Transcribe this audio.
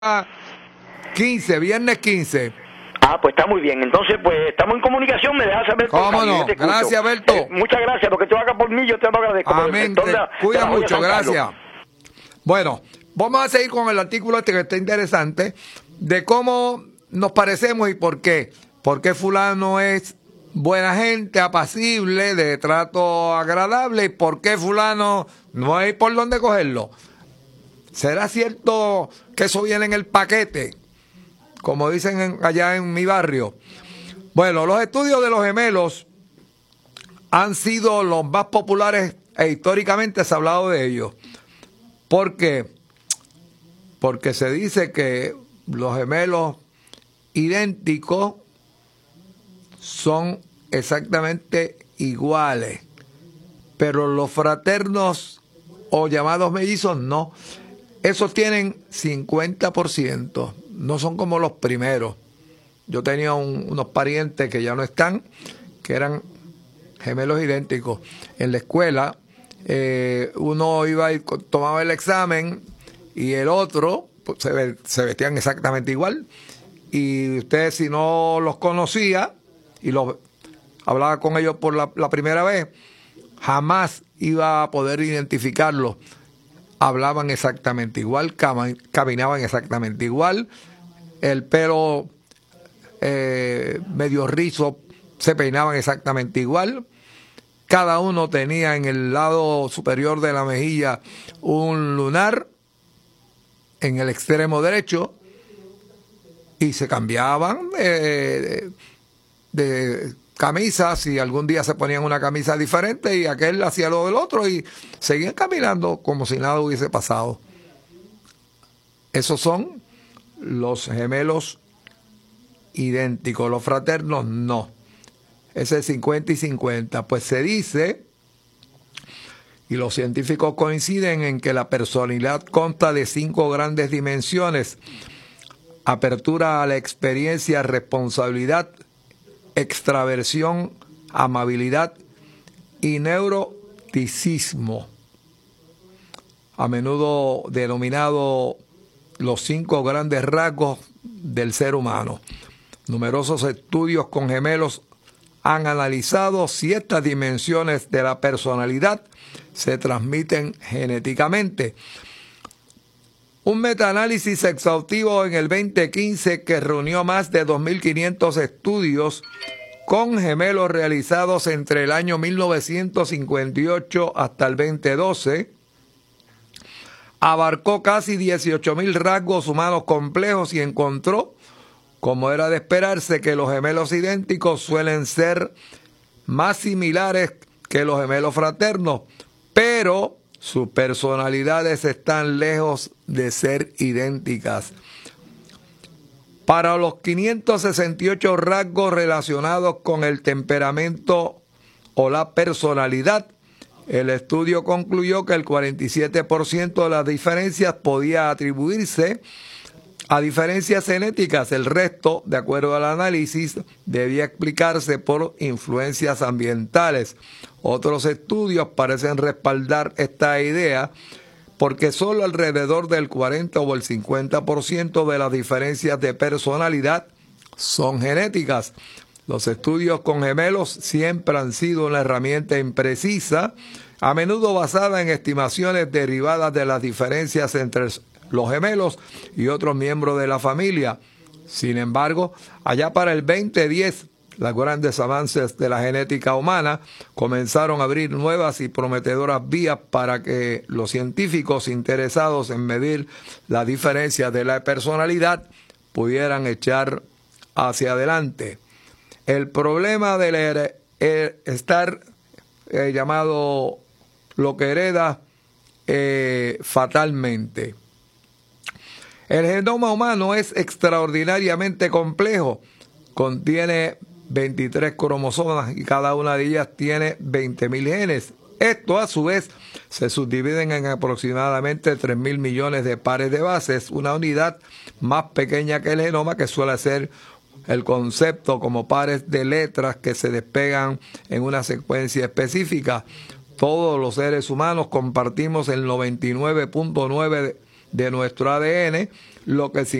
15, viernes 15. Ah, pues está muy bien. Entonces, pues estamos en comunicación. Me dejas saber. ¿Cómo no? Gracias, Berto. Muchas gracias, porque tú hagas por mí, yo te lo agradezco. Amén. Cuida mucho, gracias. Bueno, vamos a seguir con el artículo este que está interesante, de cómo nos parecemos y por qué. ¿Por qué fulano es buena gente, apacible, de trato agradable, y por qué fulano no hay por dónde cogerlo? ¿Será cierto que eso viene en el paquete, como dicen allá en mi barrio? Bueno, los estudios de los gemelos han sido los más populares e históricamente se ha hablado de ellos. ¿Por qué? Porque se dice que los gemelos idénticos son exactamente iguales, pero los fraternos o llamados mellizos no. Esos tienen 50%, no son como los primeros. Yo tenía unos parientes que ya no están, que eran gemelos idénticos. En la escuela, uno iba y tomaba el examen y el otro pues, se vestían exactamente igual. Y usted, si no los conocía y los hablaba con ellos por la primera vez, jamás iba a poder identificarlos. Hablaban exactamente igual, caminaban exactamente igual, el pelo medio rizo, se peinaban exactamente igual. Cada uno tenía en el lado superior de la mejilla un lunar en el extremo derecho y se cambiaban de camisas y algún día se ponían una camisa diferente y aquel hacía lo del otro y seguían caminando como si nada hubiese pasado. Esos son los gemelos idénticos, los fraternos no. Ese es 50 y 50. Pues se dice, y los científicos coinciden en que la personalidad consta de 5 grandes dimensiones: apertura a la experiencia, responsabilidad, extraversión, amabilidad y neuroticismo, a menudo denominado los 5 grandes rasgos del ser humano. Numerosos estudios con gemelos han analizado si estas dimensiones de la personalidad se transmiten genéticamente. Un metaanálisis exhaustivo en el 2015 que reunió más de 2.500 estudios con gemelos realizados entre el año 1958 hasta el 2012 abarcó casi 18.000 rasgos humanos complejos y encontró, como era de esperarse, que los gemelos idénticos suelen ser más similares que los gemelos fraternos, pero sus personalidades están lejos de ser idénticas. Para los 568 rasgos relacionados con el temperamento o la personalidad, el estudio concluyó que el 47% de las diferencias podía atribuirse a diferencias genéticas. El resto, de acuerdo al análisis, debía explicarse por influencias ambientales. Otros estudios parecen respaldar esta idea porque solo alrededor del 40 o el 50% de las diferencias de personalidad son genéticas. Los estudios con gemelos siempre han sido una herramienta imprecisa, a menudo basada en estimaciones derivadas de las diferencias entre los gemelos y otros miembros de la familia. Sin embargo, allá para el 2010, los grandes avances de la genética humana comenzaron a abrir nuevas y prometedoras vías para que los científicos interesados en medir las diferencias de la personalidad pudieran echar hacia adelante. El problema del estar llamado lo que hereda fatalmente. El genoma humano es extraordinariamente complejo. Contiene 23 cromosomas y cada una de ellas tiene 20.000 genes. Esto, a su vez, se subdividen en aproximadamente 3.000 millones de pares de bases, una unidad más pequeña que el genoma, que suele ser el concepto como pares de letras que se despegan en una secuencia específica. Todos los seres humanos compartimos el 99.9% de nuestro ADN, lo que